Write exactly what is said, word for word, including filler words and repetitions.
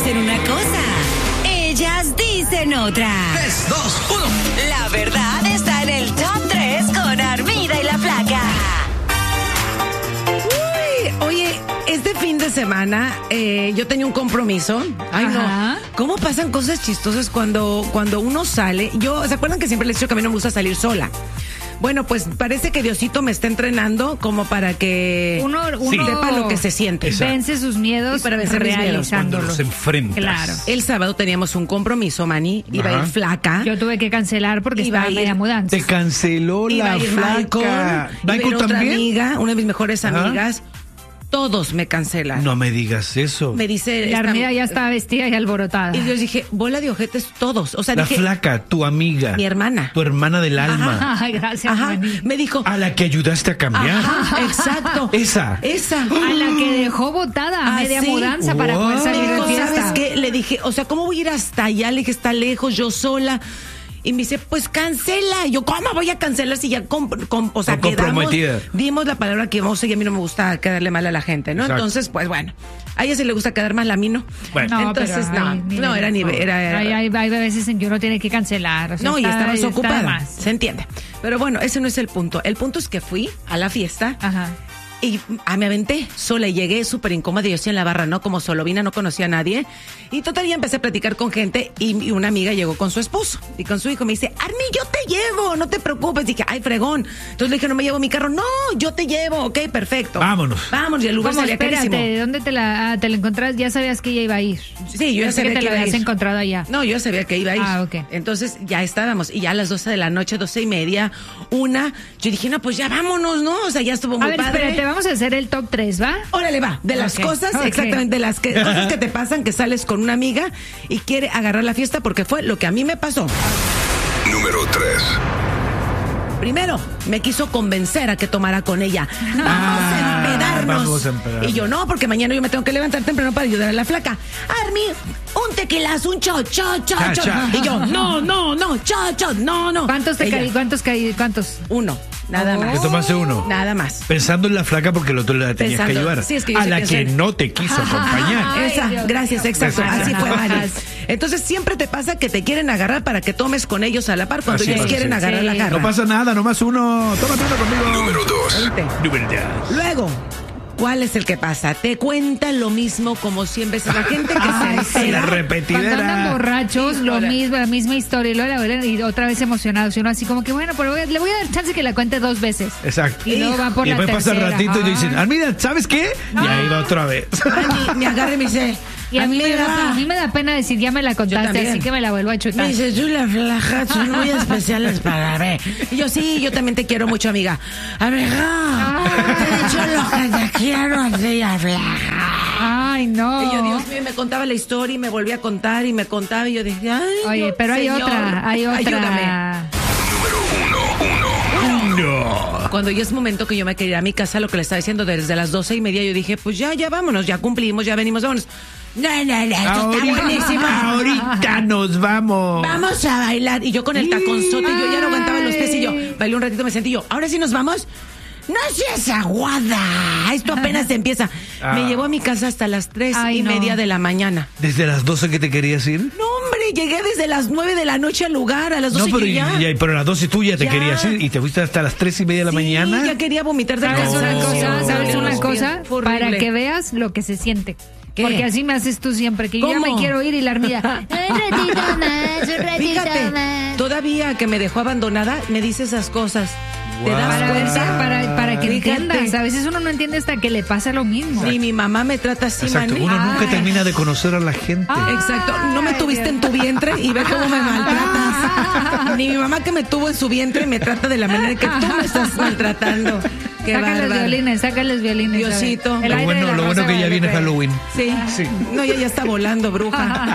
dicen una cosa, ellas dicen otra. Tres, dos, uno. La verdad está en el top tres con Armida y la Flaca. Uy, oye, este fin de semana eh, yo tenía un compromiso. Ay, Ajá. no. ¿Cómo pasan cosas chistosas cuando, cuando uno sale? Yo, ¿se acuerdan que siempre les he dicho que a mí no me gusta salir sola? Bueno, pues parece que Diosito me está entrenando como para que Uno, uno sepa lo que se siente. Exacto. vence sus miedos Y para vencer mis miedos, Cuando realizándolos. los enfrentas. Claro. El sábado teníamos un compromiso, Manny. Iba a Ajá. ir Flaca. Yo tuve que cancelar porque Iba estaba a en ir- media mudanza. Te canceló Iba la a ir flaca. Michael. Iba a ir ¿Michael otra también? amiga, una de mis mejores Ajá. amigas. Todos me cancelan. No me digas eso. Me dice... La esta- Armida ya estaba vestida y alborotada. Y yo dije, bola de ojetes todos. O sea, La dije... flaca, tu amiga. Mi hermana. Tu hermana del alma. Ay, gracias, Ajá, Manny. me dijo... A la que ayudaste a cambiar. Ajá, exacto. Esa. Esa. A la que dejó botada a Ah, media sí. mudanza para Wow. poder salir Me de dijo, fiesta. ¿sabes qué? Le dije, o sea, ¿cómo voy a ir hasta allá? Le dije, está lejos, yo sola. Y me dice, pues cancela. Y yo, ¿cómo voy a cancelar si ya, com, com- o sea, No, quedamos, comprometida. dimos la palabra que vamos a y a mí no me gusta quedarle mal a la gente, ¿no? Exacto. Entonces, pues bueno, a ella sí le gusta quedar mal, a mí no. Bueno. No, entonces, pero, no, ay, mire, no, era nivel, era, era- Hay, hay, hay veces en que uno tiene que cancelar. O sea, no, y está- estabas está de ocupada, más. se entiende. Pero bueno, ese no es el punto. El punto es que fui a la fiesta. Ajá. Y ah, me aventé sola y llegué súper incómoda. Yo estoy en la barra, ¿no? Como solovina, no conocía a nadie. Y total, ya empecé a platicar con gente. Y, y una amiga llegó con su esposo y con su hijo. Me dice, Armi, yo te llevo, no te preocupes. Dije, ay, fregón. Entonces le dije, no me llevo mi carro. No, yo te llevo. Ok, perfecto. Vámonos. Vámonos. Y el lugar ¿Cómo? salía Espérate, carísimo. ¿de dónde te la, ah, te la encontraste? Ya sabías que ella iba a ir. Sí, yo ya Pensé sabía que te que la iba a habías ir. encontrado allá. No, yo sabía que iba a ir. Ah, ok. Entonces ya estábamos. Y ya a las doce de la noche, doce y media, una, yo dije, no, pues ya vámonos, ¿no? O sea, ya estuvo muy A ver, padre. espérate, vamos a hacer el top tres, ¿va? Órale, va. De las Ok, cosas, ok. exactamente, de las que, cosas que te pasan, que sales con una amiga y quiere agarrar la fiesta porque fue lo que a mí me pasó. Número tres. Primero, me quiso convencer a que tomara con ella. Vamos Ah, a empedarnos. vamos a empedarnos. Y yo, no, porque mañana yo me tengo que levantar temprano para ayudar a la flaca. Armi, un tequilazo, un cho, cho, cho, Cha, cho. cha. Y yo, no, no, no, cho, cho, no, no. ¿Cuántos te Ella, caí? ¿Cuántos caí? ¿Cuántos? Uno, nada Oh. más. ¿Te tomaste uno? Nada más. Pensando en la flaca porque el otro la tenías Pensando, que ayudar. sí, es que yo a sé la que que soy- no te quiso acompañar. Ay, Esa, Dios gracias, mío. exacto. Exacto. Así fue, Mari. Ajá. Entonces siempre te pasa que te quieren agarrar para que tomes con ellos a la par cuando Así ellos pasa, quieren sí. agarrar la Sí. garra. No pasa nada, nomás uno. Tómate uno conmigo. Número dos. Vente. Número dos. Luego, ¿cuál es el que pasa? Te cuenta lo mismo como cien veces. La gente que Ay, se sí. La entera. Cuando repetidera. andan borrachos, lo Híjole. mismo, la misma historia, y luego la ven y otra vez emocionados. Y uno así como que, bueno, pero voy a- le voy a dar chance que la cuente dos veces. Exacto. Y luego va por y la después pasa el tercera. ratito y te Ay. dicen, Armida, ¿sabes qué? Y ahí va otra vez. Ay, me agarra y me dice. Y a mí, me da, "Amiga". a mí me da pena decir, ya me la contaste, también. así que me la vuelvo a chutar. Me dice, tú la flaca, son muy especiales para mí. Y yo, sí, yo también te quiero mucho, amiga. Amiga, te he dicho lo que te quiero a ti, flaca. Ay, no. Y yo, Dios mío, me contaba la historia y me volvía a contar y me contaba y yo dije, ay, Oye, no, pero hay señor, otra, hay otra. ayúdame. Número uno, uno. No. Cuando ya es momento que yo me quería ir a mi casa, lo que le estaba diciendo desde las doce y media, yo dije, pues ya, ya vámonos, ya cumplimos, ya venimos, vámonos. No, no, no, esto está buenísimo. Ahorita nos vamos. Vamos a bailar. Y yo con el taconzote, yo ya no aguantaba los pies y yo bailé un ratito, me sentí yo, ahora sí nos vamos. No seas aguada, esto apenas empieza. Ah. Me llevó a mi casa hasta las tres Ay, y no. media de la mañana. ¿Desde las doce que te querías ir? No, hombre, llegué desde las nueve de la noche al lugar, a las doce No, pero, yo ya. y- y- pero a las doce tú ya te Ya. querías ir y te fuiste hasta las tres y media de la Sí, mañana. ya quería vomitar de ¿Sabes No. una cosa? No. ¿Sabes No, una no, cosa? fue horrible. Para que veas lo que se siente. ¿Qué? Porque así me haces tú siempre, que yo ya ¿Cómo? me quiero ir y la Armida. Un ratito más, un ratito Fíjate, más. todavía que me dejó abandonada, me dice esas cosas. ¿Te Wow. das Para, ver, cuenta? para, para que Fíjate. entiendas. A veces uno no entiende hasta que le pasa lo mismo. Ni mi mamá me trata así, Exacto. Manny. Uno nunca Ay. termina de conocer a la gente. Ay. Exacto, no me tuviste en tu vientre y ve cómo me maltratas. Ni mi mamá que me tuvo en su vientre me trata de la manera que tú me estás maltratando. Qué Saca los bárbaro. violines, saca los violines. Diosito. a ver. El Lo aire de bueno, la lo Rosa bueno que ya de viene Guadalupe. Halloween. Sí. Sí. No, ella ya está volando, bruja.